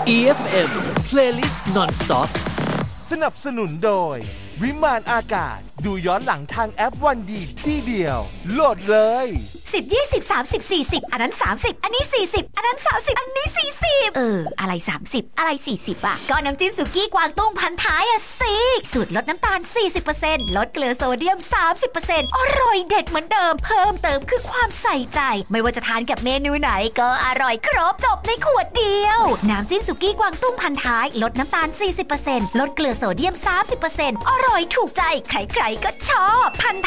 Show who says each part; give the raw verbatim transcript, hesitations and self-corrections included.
Speaker 1: อี เอฟ เอ็ม Playlist Non-Stop
Speaker 2: สนับสนุนโดยวิมานอากาศดูย้อนหลังทางแอปวันดีที่เดียวโหลดเลย
Speaker 3: สิบ ยี่สิบ สามสิบ สี่สิบอันนั้นสามสิบอันนี้สี่สิบอันนั้นสามสิบอันนี้สี่สิบเอออะไรสามสิบอะไรสี่สิบอ่ะก็น้ำจิ้มสุกี้กวางตุ้งพันท้ายอ่ะสิสูตรลดน้ำตาล สี่สิบเปอร์เซ็นต์ ลดเกลือโซเดียม สามสิบเปอร์เซ็นต์ อร่อยเด็ดเหมือนเดิมเพิ่มเติมคือความใส่ใจไม่ว่าจะทานกับเมนูไหนก็อร่อยครบจบในขวดเดียวน้ำจิ้มสุกี้กวางตุ้งพันท้ายลดน้ำตาล สี่สิบเปอร์เซ็นต์ ลดเกลือโซเดียม สามสิบเปอร์เซ็นต์ อร่อยถูกใจใครๆก็ชอบพัน